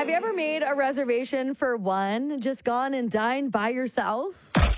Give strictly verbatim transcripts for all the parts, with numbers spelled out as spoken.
Have you ever made a reservation for one, just gone and dined by yourself?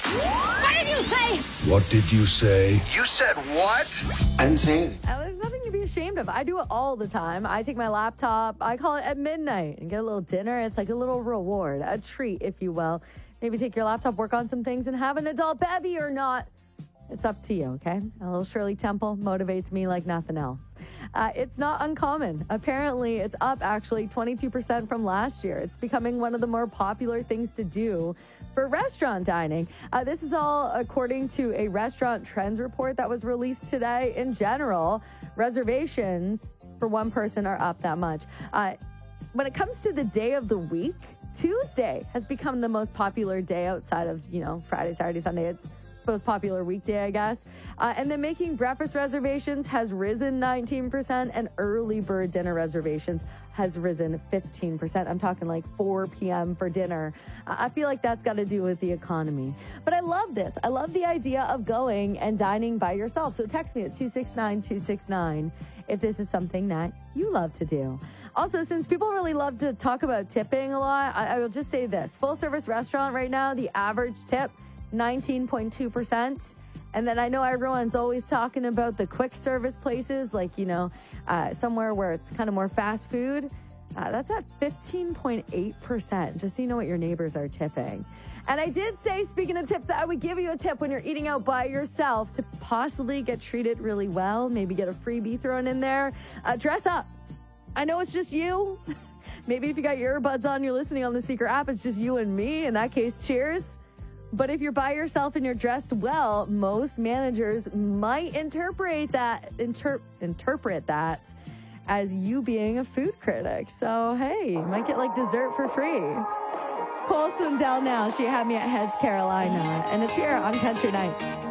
What did you say? What did you say? You said what? I didn't say anything. Uh, there's nothing to be ashamed of. I do it all the time. I take my laptop, I call it at midnight and get a little dinner. It's like a little reward, a treat, if you will. Maybe take your laptop, work on some things, and have an adult bevy or not. It's up to you, okay? A little Shirley Temple motivates me like nothing else. Uh, it's not uncommon. Apparently, it's up actually twenty-two percent from last year. It's becoming one of the more popular things to do for restaurant dining. Uh, this is all according to a restaurant trends report that was released today. In general, reservations for one person are up that much. Uh, when it comes to the day of the week, Tuesday has become the most popular day outside of, you know, Friday, Saturday, Sunday. It's most popular weekday, I guess. Uh, and then making breakfast reservations has risen nineteen percent, and early bird dinner reservations has risen fifteen percent. I'm talking like four p.m. for dinner. Uh, I feel like that's got to do with the economy. But I love this. I love the idea of going and dining by yourself. So text me at two six nine two six nine if this is something that you love to do. Also, since people really love to talk about tipping a lot, I, I will just say this. Full service restaurant right now, the average tip, nineteen point two percent. And then I know everyone's always talking about the quick service places, like, you know, uh, somewhere where it's kind of more fast food. Uh, that's at fifteen point eight percent, just so you know what your neighbors are tipping. And I did say, speaking of tips, that I would give you a tip when you're eating out by yourself to possibly get treated really well, maybe get a freebie thrown in there. Uh, dress up. I know it's just you. Maybe if you got your earbuds on, you're listening on the Secret app, it's just you and me. In that case, cheers. But if you're by yourself and you're dressed well, most managers might interpret that inter- interpret that as you being a food critic. So, hey, you might get like dessert for free. Cole Swindell now. She had me at Heads Carolina. And it's here on Country Nights.